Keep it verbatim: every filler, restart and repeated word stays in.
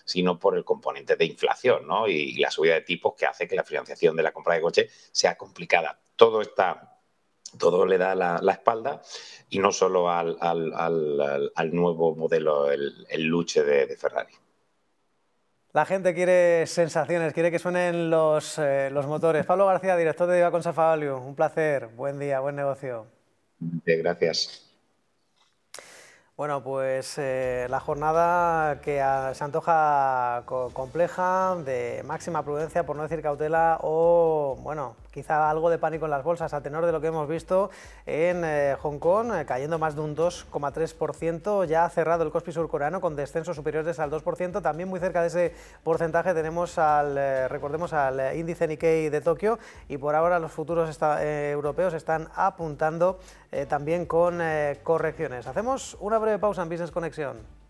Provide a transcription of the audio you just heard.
sino por el componente de inflación, ¿no? Y, y la subida de tipos que hace que la financiación de la compra de coche sea complicada. Todo está todo le da la, la espalda, y no solo al, al, al, al nuevo modelo, el, el Luce de, de Ferrari. La gente quiere sensaciones, quiere que suenen los, eh, los motores. Pablo García, director de Diva Consa Value, un placer, buen día, buen negocio. Gracias. Bueno, pues eh, la jornada que a, se antoja co compleja, de máxima prudencia, por no decir cautela, o bueno, quizá algo de pánico en las bolsas, a tenor de lo que hemos visto en eh, Hong Kong, eh, cayendo más de un dos coma tres por ciento, ya ha cerrado el Kospi surcoreano con descensos superiores al dos por ciento, también muy cerca de ese porcentaje tenemos al, eh, recordemos, al eh, índice Nikkei de Tokio, y por ahora los futuros está, eh, europeos están apuntando eh, también con eh, correcciones. Hacemos una breve pausa en Business Conexión.